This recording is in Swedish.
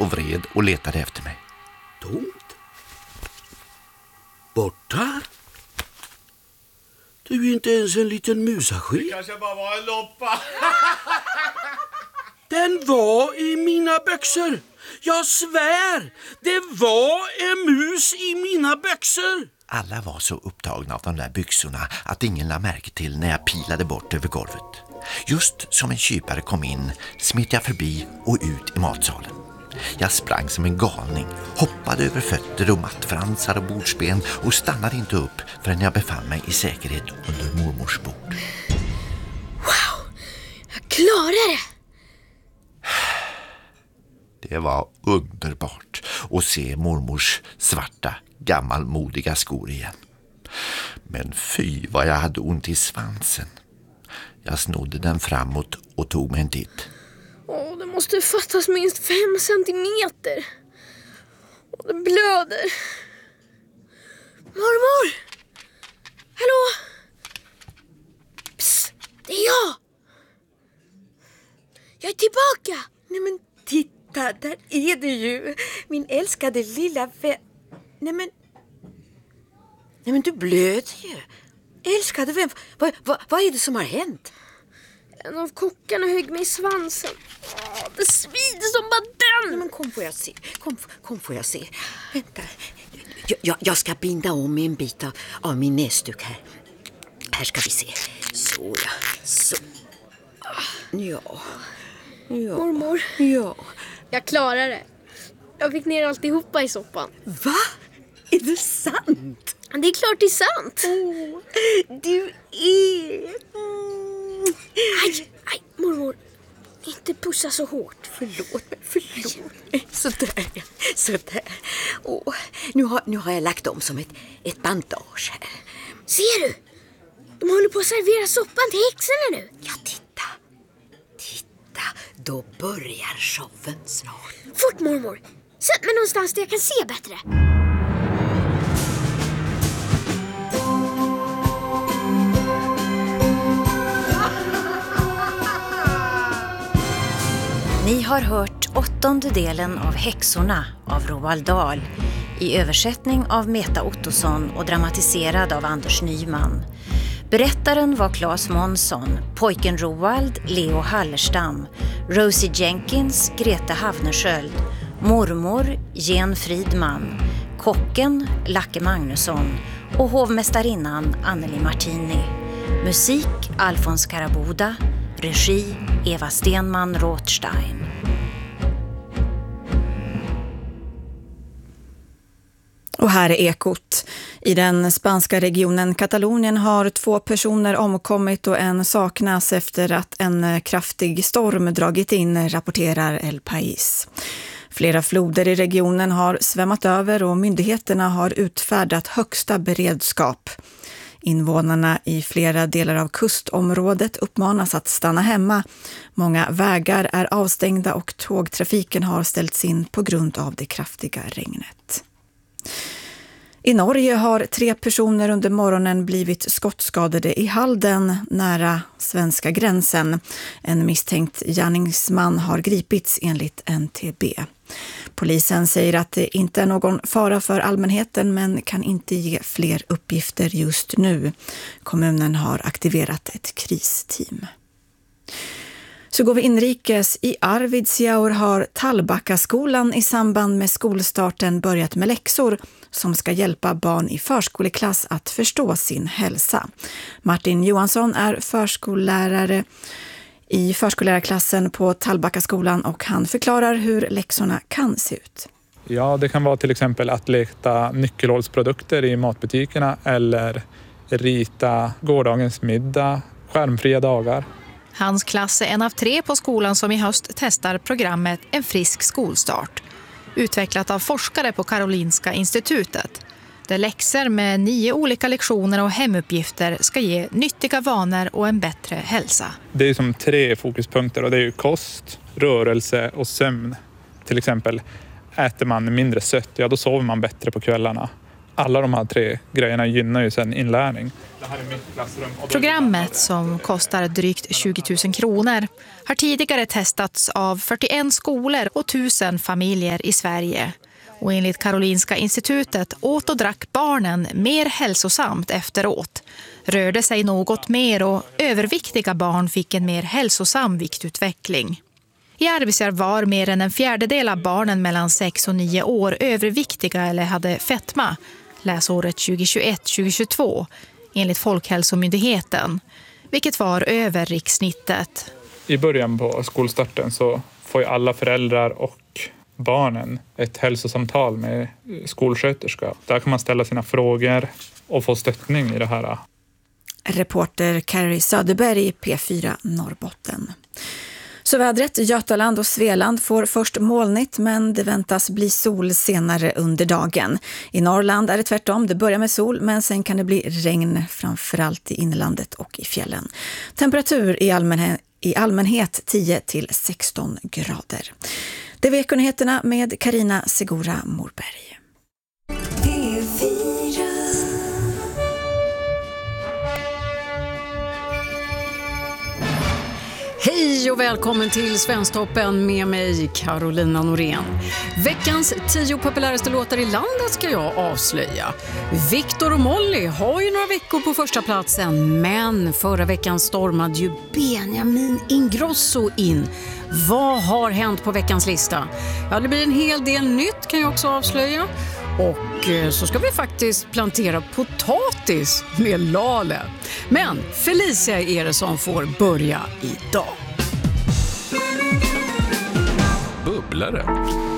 och vred och letade efter mig. Tomt? Borta? Du är inte ens en liten musaskit. Det kanske bara var en loppa. Den var i mina byxor. Jag svär, det var en mus i mina byxor. Alla var så upptagna av de där byxorna att ingen lade märke till när jag pilade bort över golvet. Just som en kypare kom in smet jag förbi och ut i matsalen. Jag sprang som en galning, hoppade över fötter och mattfransar och bordsben och stannade inte upp förrän jag befann mig i säkerhet under mormors bord. Wow, jag klarade det! Det var underbart att se mormors svarta, gammalmodiga skor igen. Men fy vad jag hade ont i svansen. Jag snodde den framåt och tog mig en titt. Det måste fattas minst 5 centimeter. Det blöder. Mormor! Hallå? Psst, det är jag! Jag är tillbaka! Nej men titta, där är du ju. Min älskade lilla vän. Nej men du blöder ju. Älskade vän, vad är det som har hänt? En av kockarna högg mig i svansen. Det svider som bara den. Nej, men kom får jag se. Kom får jag se. Vänta. Jag ska binda om med en bit av min näsduk här. Här ska vi se. Så ja. Så. Ja. Mormor. Ja. Jag klarar det. Jag fick ner alltihopa i soppan. Va? Är det sant? Det är klart det är sant. Du är... Aj, mormor. Inte pussa så hårt. Förlåt. Sådär. Nu har jag lagt om som ett bandage här. Ser du? De håller på att servera soppan till häxorna nu. Ja, titta. Då börjar showen snart. Fort, mormor. Sätt mig någonstans där jag kan se bättre. Ni har hört 8:e delen av Häxorna av Roald Dahl i översättning av Meta Ottosson och dramatiserad av Anders Nyman. Berättaren var Claes Månsson, pojken Roald, Leo Hallerstam, Rosie Jenkins, Greta Havnersköld, mormor, Jen Fridman, kocken, Lacke Magnusson och hovmästarinnan Anneli Martini. Musik, Alfons Karaboda, regi, Eva Stenman Rothstein. Och här är Ekot. I den spanska regionen Katalonien har 2 personer omkommit och en saknas efter att en kraftig storm dragit in, rapporterar El País. Flera floder i regionen har svämmat över och myndigheterna har utfärdat högsta beredskap. Invånarna i flera delar av kustområdet uppmanas att stanna hemma. Många vägar är avstängda och tågtrafiken har ställts in på grund av det kraftiga regnet. I Norge har 3 personer under morgonen blivit skottskadade i Halden nära svenska gränsen. En misstänkt gärningsman har gripits enligt NTB. Polisen säger att det inte är någon fara för allmänheten men kan inte ge fler uppgifter just nu. Kommunen har aktiverat ett kristeam. Så går vi inrikes. I Arvidsjaur har Tallbackaskolan i samband med skolstarten börjat med läxor som ska hjälpa barn i förskoleklass att förstå sin hälsa. Martin Johansson är förskollärare i förskollärarklassen på Tallbackaskolan och han förklarar hur läxorna kan se ut. Ja, det kan vara till exempel att leta nyckelhålsprodukter i matbutikerna eller rita gårdagens middag, skärmfria dagar. Hans klass är en av 3 på skolan som i höst testar programmet En frisk skolstart. Utvecklat av forskare på Karolinska institutet. Där läxor med 9 olika lektioner och hemuppgifter ska ge nyttiga vanor och en bättre hälsa. Det är som 3 fokuspunkter och det är ju kost, rörelse och sömn. Till exempel äter man mindre sött, ja då sover man bättre på kvällarna. Alla de här 3 grejerna gynnar ju sen inlärning. Det här är mitt klassrum. Programmet, som kostar drygt 20 000 kronor, har tidigare testats av 41 skolor och 1000 familjer i Sverige. Och enligt Karolinska institutet åt och drack barnen mer hälsosamt efteråt. Rörde sig något mer och överviktiga barn fick en mer hälsosam viktutveckling. I Arvidsjaur var mer än en fjärdedel av barnen mellan 6 och 9 år överviktiga eller hade fetma läsåret 2021-2022 enligt Folkhälsomyndigheten, vilket var över rikssnittet. I början på skolstarten så får ju alla föräldrar och barnen ett hälsosamtal med skolsköterska. Där kan man ställa sina frågor och få stöttning i det här. Reporter Carrie Söderberg, P4 Norrbotten. Så vädret, Götaland och Svealand får först molnigt, men det väntas bli sol senare under dagen. I Norrland är det tvärtom, det börjar med sol men sen kan det bli regn framförallt i inlandet och i fjällen. Temperatur i allmänhet 10-16 grader. Det är Vekonyheterna med Carina Segura Morberg. Hej och välkommen till Svensktoppen med mig, Carolina Norén. Veckans 10 populäraste låtar i landet ska jag avslöja. Victor och Molly har ju några veckor på första platsen, men förra veckan stormade ju Benjamin Ingrosso in. Vad har hänt på veckans lista? Ja, det blir en hel del nytt kan jag också avslöja. Och så ska vi faktiskt plantera potatis med Lale. Men Felicia är det som får börja idag. Bubblare.